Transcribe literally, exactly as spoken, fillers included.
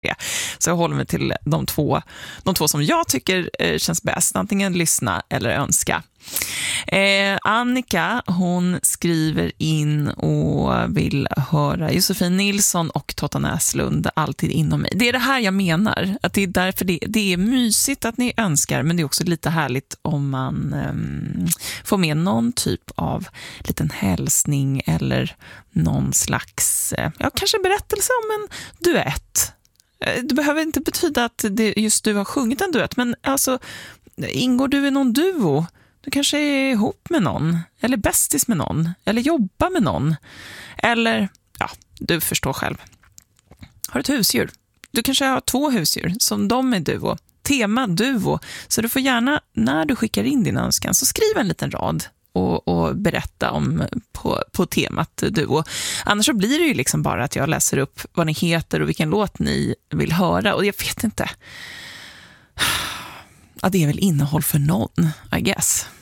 Så jag håller mig till de två, de två som jag tycker eh, känns bäst. Antingen lyssna eller önska. Eh, Annika, hon skriver in och vill höra Josefin Nilsson och Totta Näslund alltid inom mig. Det är det här jag menar. Att det är därför det, det är mysigt att ni önskar, men det är också lite härligt om man eh, får med någon typ av liten hälsning eller någon slags, eh, ja, kanske berättelse om en duett. Det behöver inte betyda att det just du har sjungit en duett, men alltså, ingår du i någon duo? Du kanske är ihop med någon, eller bästis med någon, eller jobbar med någon. Eller, ja, du förstår själv. Har ett husdjur. Du kanske har två husdjur som de är duo. Tema duo. Så du får gärna, när du skickar in din önskan, så skriv en liten rad och, och berätta om på, på temat duo. Annars så blir det ju liksom bara att jag läser upp vad ni heter och vilken låt ni vill höra. Och jag vet inte. Ja, det är väl innehåll för någon, I guess.